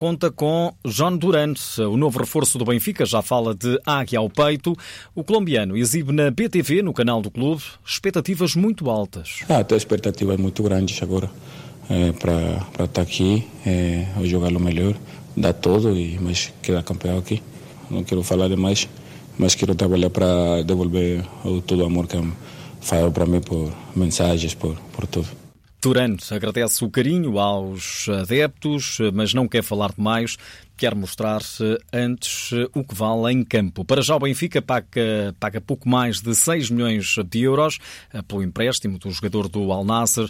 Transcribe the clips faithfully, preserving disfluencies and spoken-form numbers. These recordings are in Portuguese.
conta com John Durant, o novo reforço do Benfica, já fala de águia ao peito. O colombiano exibe na B T V, no canal do clube, expectativas muito altas. Ah, tenho expectativas muito grandes agora é, para, para estar aqui, é, jogar o melhor, dar todo, e, mas quedar campeão aqui. Não quero falar demais, mas quero trabalhar para devolver todo o amor que faz para mim por mensagens, por, por tudo. Durant agradece o carinho aos adeptos, mas não quer falar demais, quer mostrar antes o que vale em campo. Para já o Benfica paga, paga pouco mais de seis milhões de euros pelo empréstimo do jogador do Al Nassr,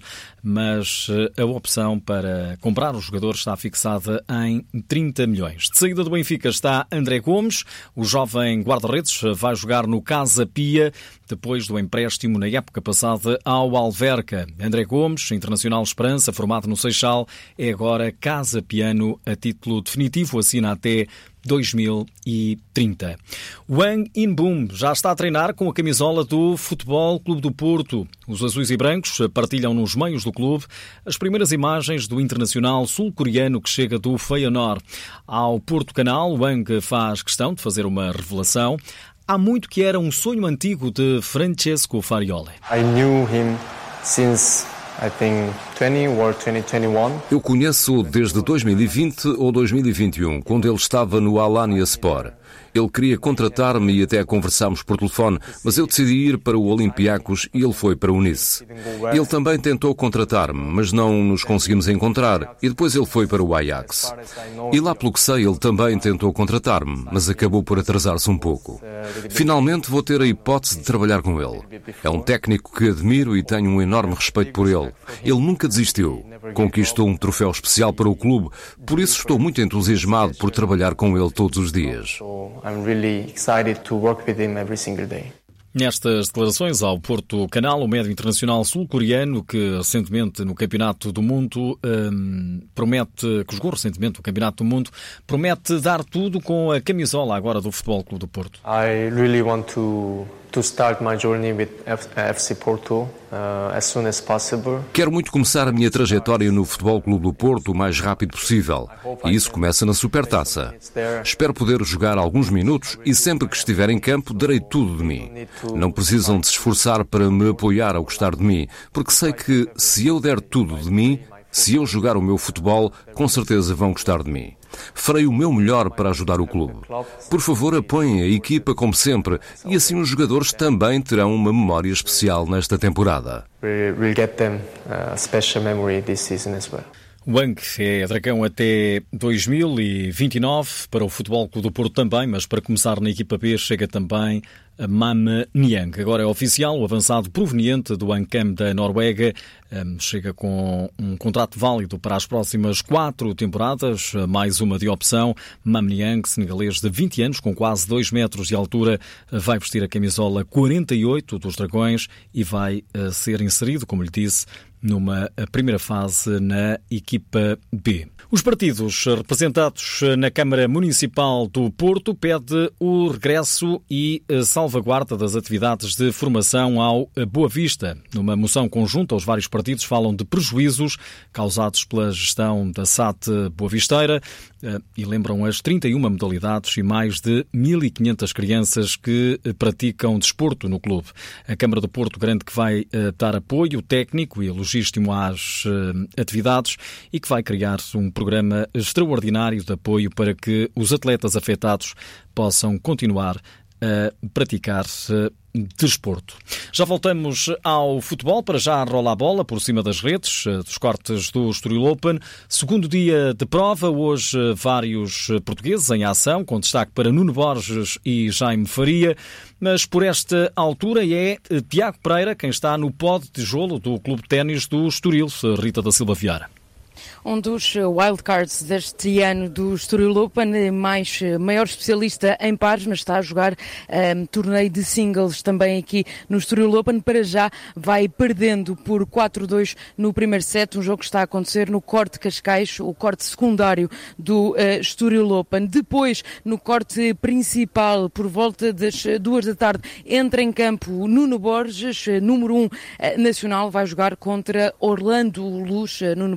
mas a opção para comprar o jogador está fixada em trinta milhões. De saída do Benfica está André Gomes, o jovem guarda-redes vai jogar no Casa Pia, depois do empréstimo na época passada ao Alverca. André Gomes, internacional Esperança, formado no Seixal, é agora Casa Piano a título definitivo, assina até dois mil e trinta. Wang In-boom já está a treinar com a camisola do Futebol Clube do Porto. Os azuis e brancos partilham nos meios do clube as primeiras imagens do internacional sul-coreano que chega do Feyenoord. Ao Porto Canal, Wang faz questão de fazer uma revelação. Há muito que era um sonho antigo de Francesco Farioli. I knew him since I think twenty or twenty twenty-one. Eu conheço-o desde dois mil e vinte ou dois mil e vinte e um, quando ele estava no Alanyaspor. Ele queria contratar-me e até conversámos por telefone, mas eu decidi ir para o Olympiacos e ele foi para o Nice. Ele também tentou contratar-me, mas não nos conseguimos encontrar, e depois ele foi para o Ajax. E lá pelo que sei, ele também tentou contratar-me, mas acabou por atrasar-se um pouco. Finalmente vou ter a hipótese de trabalhar com ele. É um técnico que admiro e tenho um enorme respeito por ele. Ele nunca desistiu. Conquistou um troféu especial para o clube, por isso estou muito entusiasmado por trabalhar com ele todos os dias. I'm really excited to work with him every single day. Nestas declarações ao Porto Canal, o médio internacional sul-coreano, que recentemente no Campeonato do Mundo um, promete, que jogou recentemente o Campeonato do Mundo, promete dar tudo com a camisola agora do Futebol Clube do Porto. I really want to to start my journey with F C Porto uh, as soon as possible. Quero muito começar a minha trajetória no Futebol Clube do Porto o mais rápido possível. E isso começa na Supertaça. Espero poder jogar alguns minutos e sempre que estiver em campo darei tudo de mim. Não precisam de se esforçar para me apoiar ou gostar de mim, porque sei que se eu der tudo de mim, se eu jogar o meu futebol, com certeza vão gostar de mim. Farei o meu melhor para ajudar o clube. Por favor, apoiem a equipa como sempre e assim os jogadores também terão uma memória especial nesta temporada. We'll get them a special memory this season as well. Wang é dragão até dois mil e vinte e nove, para o Futebol Clube do Porto também, mas para começar na equipa B chega também a Mame Niang. Agora é oficial, o avançado proveniente do Ankam da Noruega chega com um contrato válido para as próximas quatro temporadas, mais uma de opção. Mame Niang, senegalês de vinte anos, com quase dois metros de altura, vai vestir a camisola quarenta e oito dos Dragões e vai ser inserido, como lhe disse, numa primeira fase na equipa B. Os partidos representados na Câmara Municipal do Porto pedem o regresso e salvaguarda das atividades de formação ao Boa Vista. Numa moção conjunta, os vários partidos falam de prejuízos causados pela gestão da S A T Boavisteira e lembram as trinta e uma modalidades e mais de mil e quinhentas crianças que praticam desporto no clube. A Câmara do Porto garante que vai dar apoio técnico e logístico às atividades e que vai criar um programa extraordinário de apoio para que os atletas afetados possam continuar a praticar desporto. Já voltamos ao futebol, para já rola a bola por cima das redes, dos cortes do Estoril Open. Segundo dia de prova, hoje vários portugueses em ação, com destaque para Nuno Borges e Jaime Faria, mas por esta altura é Tiago Pereira quem está no pó de tijolo do Clube de Ténis do Estoril, Rita da Silva Vieira. Um dos wildcards deste ano do Estoril Open, mais, maior especialista em pares, mas está a jogar um, torneio de singles também aqui no Estoril Open. Para já vai perdendo por quatro a dois no primeiro set, um jogo que está a acontecer no corte Cascais, o corte secundário do uh, Estoril Open. Depois, no corte principal, por volta das duas da tarde, entra em campo Nuno Borges, número um uh, nacional, vai jogar contra Orlando Luz, uh, Nuno Borges que tem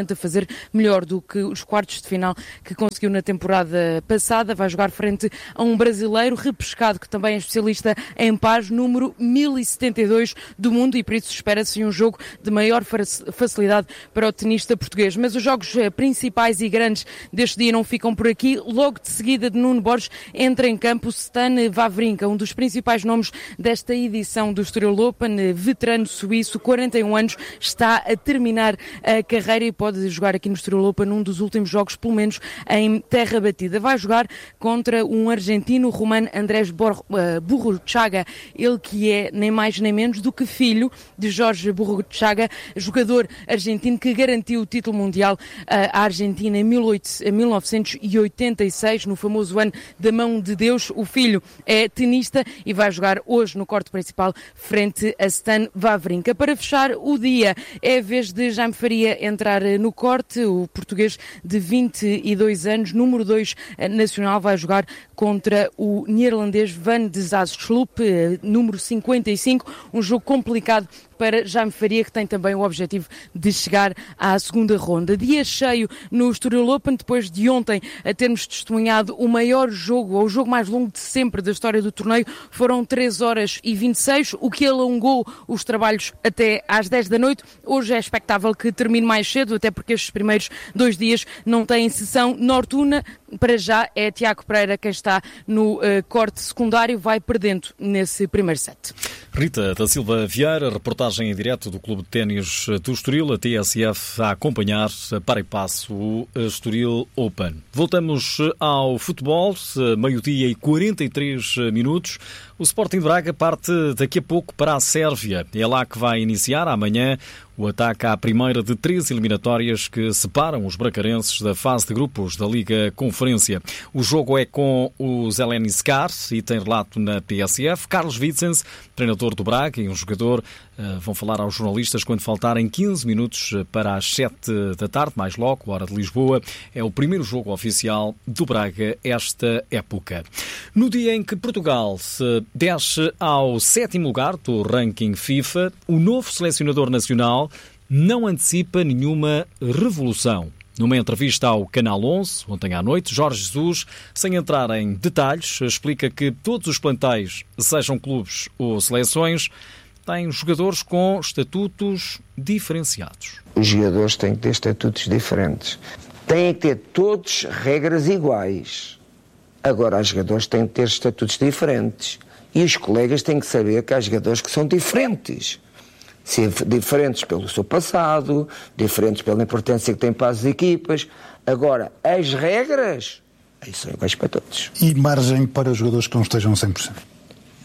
tenta fazer melhor do que os quartos de final que conseguiu na temporada passada. Vai jogar frente a um brasileiro repescado que também é especialista em pares, número mil e setenta e dois do mundo, e por isso espera-se um jogo de maior facilidade para o tenista português. Mas os jogos principais e grandes deste dia não ficam por aqui. Logo de seguida de Nuno Borges entra em campo Stan Wawrinka, um dos principais nomes desta edição do Estoril Open, veterano suíço, quarenta e um anos, está a terminar a carreira e pode jogar aqui no Estoril Open num dos últimos jogos, pelo menos em terra batida. Vai jogar contra um argentino, Roman Andrés Burruchaga, ele que é nem mais nem menos do que filho de Jorge Burruchaga, jogador argentino que garantiu o título mundial à Argentina em mil novecentos e oitenta e seis, no famoso ano da mão de Deus. O filho é tenista e vai jogar hoje no corte principal frente a Stan Wawrinka. Para fechar o dia, é a vez de Jaime Faria entrar no corte. O português de vinte e dois anos, número dois nacional, vai jogar contra o neerlandês Van de Zaarsloop, número cinquenta e cinco, um jogo complicado para Jaime Faria, que tem também o objetivo de chegar à segunda ronda. Dia cheio no Estoril Open, depois de ontem a termos testemunhado o maior jogo, ou o jogo mais longo de sempre da história do torneio. Foram três horas e vinte e seis, o que alongou os trabalhos até às dez da noite. Hoje é expectável que termine mais cedo, até porque estes primeiros dois dias não têm sessão noturna. Para já é Tiago Pereira quem está no uh, corte secundário, vai perdendo nesse primeiro set. Rita da Silva Vieira, reportagem em direto do Clube de Ténis do Estoril, a T S F a acompanhar para e passo o Estoril Open. Voltamos ao futebol, meio-dia e quarenta e três minutos. O Sporting de Braga parte daqui a pouco para a Sérvia. É lá que vai iniciar amanhã o ataque à primeira de três eliminatórias que separam os bracarenses da fase de grupos da Liga Conferência. O jogo é com o Zeleni Skar e tem relato na T S F. Carlos Vicens, treinador do Braga e um jogador, vão falar aos jornalistas quando faltarem quinze minutos para as sete da tarde, mais logo, hora de Lisboa. É o primeiro jogo oficial do Braga esta época. No dia em que Portugal se desce ao sétimo lugar do ranking FIFA, o novo selecionador nacional não antecipa nenhuma revolução. Numa entrevista ao Canal onze, ontem à noite, Jorge Jesus, sem entrar em detalhes, explica que todos os plantéis, sejam clubes ou seleções, têm jogadores com estatutos diferenciados. Os jogadores têm que ter estatutos diferentes. Têm que ter todos regras iguais. Agora, os jogadores têm que ter estatutos diferentes. E os colegas têm que saber que há jogadores que são diferentes. Ser diferentes pelo seu passado, diferentes pela importância que têm para as equipas. Agora, as regras, aí são iguais para todos. E margem para os jogadores que não estejam a cem por cento?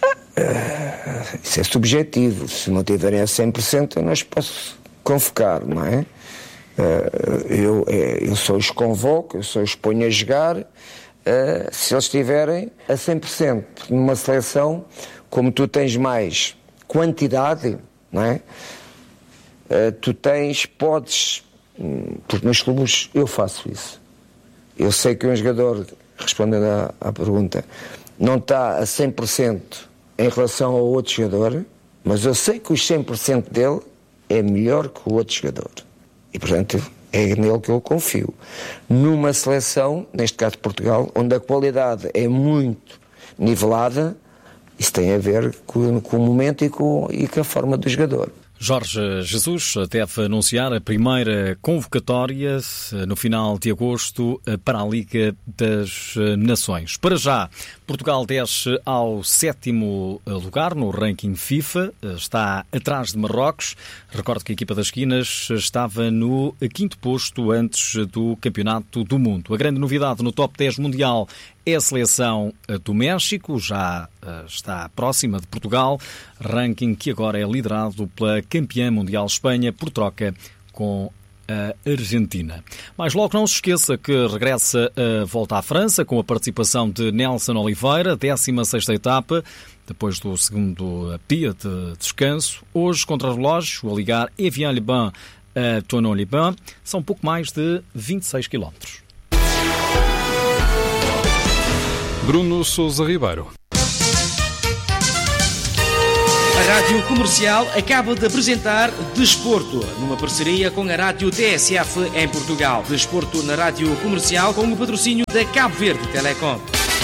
Uh, isso é subjetivo. Se não tiverem a cem por cento, eu não os posso convocar, não é? Uh, eu, eu só os convoco, eu só os ponho a jogar, uh, se eles estiverem a cem por cento. Numa seleção, como tu tens mais quantidade, não é? Uh, tu tens, podes, porque nos clubes eu faço isso. Eu sei que um jogador, respondendo à, à pergunta, não está a cem por cento em relação ao outro jogador, mas eu sei que os cem por cento dele é melhor que o outro jogador. E, portanto, é nele que eu confio. Numa seleção, neste caso de Portugal, onde a qualidade é muito nivelada, isso tem a ver com, com o momento e com, e com a forma do jogador. Jorge Jesus deve anunciar a primeira convocatória no final de agosto para a Liga das Nações. Para já, Portugal desce ao sétimo lugar no ranking FIFA, está atrás de Marrocos. Recordo que a equipa das esquinas estava no quinto posto antes do Campeonato do Mundo. A grande novidade no top dez mundial é a seleção do México, já está próxima de Portugal, ranking que agora é liderado pela campeã mundial Espanha, por troca com a Argentina. Mais logo, não se esqueça que regressa a Volta à França com a participação de Nelson Oliveira, décima sexta etapa, depois do segundo dia de descanso. Hoje, contra relógio, a ligar Evian-les-Bains a Thonon-les-Bains, são pouco mais de vinte e seis quilómetros. Bruno Sousa Ribeiro. A Rádio Comercial acaba de apresentar Desporto, numa parceria com a Rádio T S F em Portugal. Desporto na Rádio Comercial com o patrocínio da Cabo Verde Telecom.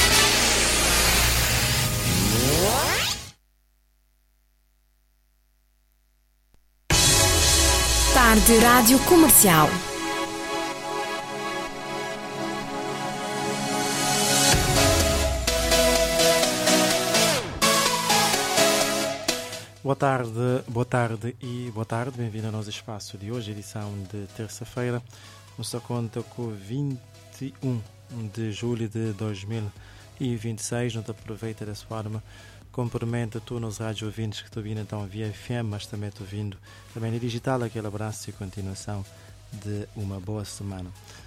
Tarde Rádio Comercial. Boa tarde, boa tarde e boa tarde. Bem-vindo ao nosso espaço de hoje, edição de terça-feira. Nos conta com vinte e um de julho de dois mil e vinte e seis. Não te aproveita dessa forma. Cumprimento a todos os rádios ouvintes que estão vindo então via F M, mas também estou vindo também no digital. Aquele abraço e continuação de uma boa semana.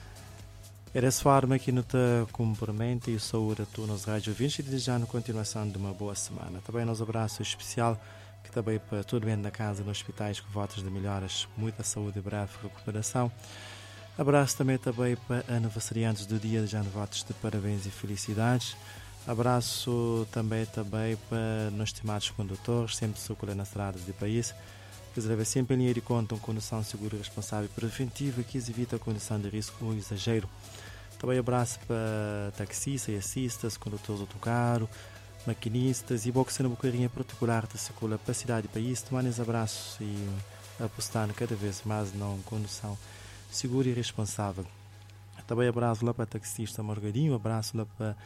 É dessa forma que não te cumprimento e saúde a todos os rádios ouvintes e desejando a continuação de uma boa semana. Também nos abraço especial que também para tudo bem na casa, nos hospitais, com votos de melhoras, muita saúde e breve recuperação. Abraço também, também para aniversariantes do dia, desejando votos de parabéns e felicidades. Abraço também, também para nos estimados condutores, sempre circulando nas estradas do país, que se deve sempre em linha de conta uma condução segura, responsável e preventiva, que evita a condição de risco ou exagero. Também abraço para taxistas e assistas, condutores de autocarro, maquinistas e boxer na bocarinha particular de circula para a cidade e país, tomando esse abraço e apostando cada vez mais na condução segura e responsável. Também abraço lá para a taxista Morgadinho, abraço lá para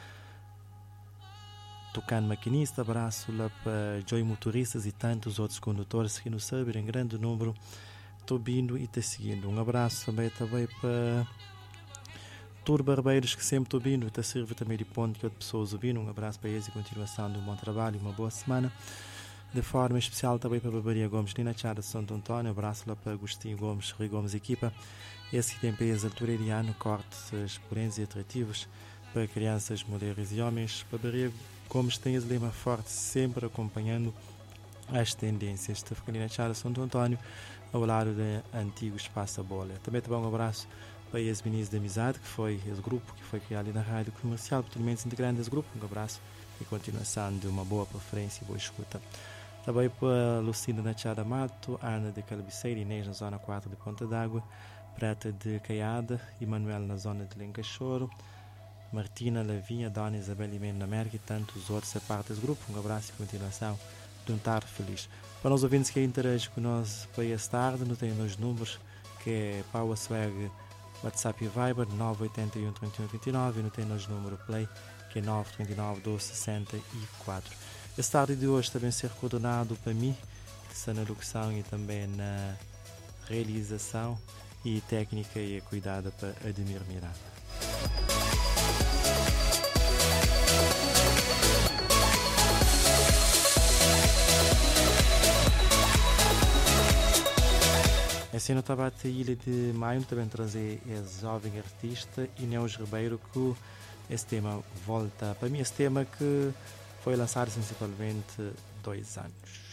Tocando maquinista, abraço lá para Joy motoristas e tantos outros condutores que nos sabem em grande número, estou vindo e te seguindo. Um abraço também, também para todos os barbeiros que sempre estou vindo e te serve também de ponto que outras pessoas ouvindo. Um abraço para eles e continuação de um bom trabalho e uma boa semana. De forma especial também para a Barbaria Gomes Nina Chara de Santo Antônio, abraço lá para Agostinho Gomes, Rui Gomes Equipa. Esse que tem peso altura de ano, cortes porens e atrativos para crianças, mulheres e homens. Barbaria Gomes tem esse lema forte, sempre acompanhando as tendências. De Nina Chara de Santo Antônio, ao lado do antigo Espaço Bola. Também te dou um abraço para esse ministro de amizade, que foi esse grupo que foi criado ali na Rádio Comercial, totalmente integrante desse grupo. Um abraço e continuação de uma boa preferência e boa escuta. Também para Lucinda Nachada Mato, Ana de Calabiceira, Inês na zona quatro de Ponta d'Água, Prata de Caiada, Emanuel na zona de Lencachoro, Martina Lavinha, Dona Isabel Imeno na América e tantos outros a parte desse grupo. Um abraço e continuação de um tarde feliz. Para os ouvintes que interagem conosco para esta tarde, não tem os números que é Power Swag, WhatsApp e Viber nove oito um, três um dois nove e não tem os números Play que é nove dois nove, doze sessenta e quatro. Esta tarde de hoje também ser coordenado para mim, que está na locução e também na realização e técnica e cuidada para Ademir Miranda. Assim no Tabate Ilha de Maio também trazer esse jovem artista Inês Ribeiro que esse tema volta para mim, esse tema que foi lançado sensivelmente dois anos.